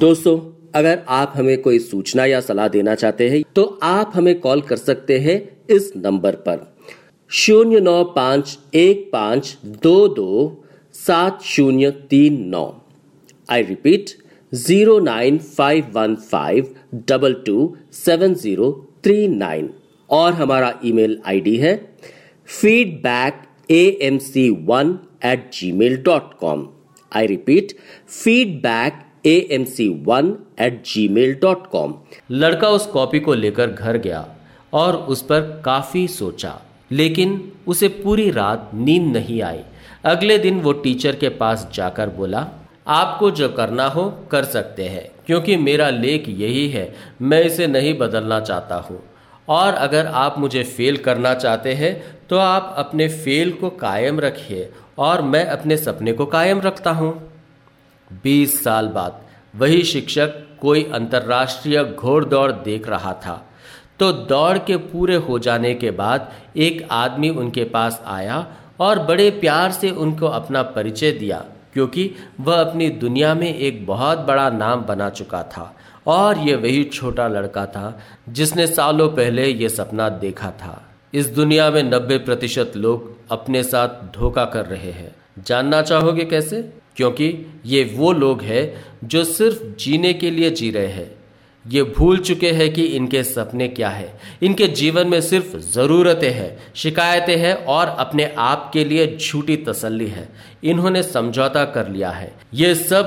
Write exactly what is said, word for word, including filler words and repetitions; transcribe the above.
दोस्तों, अगर आप हमें कोई सूचना या सलाह देना चाहते हैं तो आप हमें कॉल कर सकते हैं इस नंबर पर शून्य नौ पाँच एक पाँच दो दो सात शून्य तीन नौ। I repeat zero nine five one five double two seven zero three nine. और हमारा ईमेल आईडी है feedback A M C one eight ji mail dot com. I repeat feedback A M C one eight ji mail dot com. लड़का उस copy को लेकर घर गया और उस पर काफी सोचा, लेकिन उसे पूरी रात नींद नहीं आई। अगले दिन वो टीचर के पास जाकर बोला, आपको जो करना हो कर सकते हैं, क्योंकि मेरा लेख यही है, मैं इसे नहीं बदलना चाहता हूँ। और अगर आप मुझे फेल करना चाहते हैं तो आप अपने फेल को कायम रखिए और मैं अपने सपने को कायम रखता हूँ। बीस साल बाद वही शिक्षक कोई अंतर्राष्ट्रीय घोड़दौड़ देख रहा था, तो दौड़ के पूरे हो जाने के बाद एक आदमी उनके पास आया और बड़े प्यार से उनको अपना परिचय दिया, क्योंकि वह अपनी दुनिया में एक बहुत बड़ा नाम बना चुका था। और ये वही छोटा लड़का था जिसने सालों पहले ये सपना देखा था। इस दुनिया में नब्बे प्रतिशत लोग अपने साथ धोखा कर रहे हैं। जानना चाहोगे कैसे? क्योंकि ये वो लोग हैं जो सिर्फ जीने के लिए जी रहे हैं। ये भूल चुके हैं कि इनके सपने क्या है। इनके जीवन में सिर्फ ज़रूरतें हैं, शिकायतें हैं और अपने आप के लिए झूठी तसल्ली है। इन्होंने समझौता कर लिया है। ये सब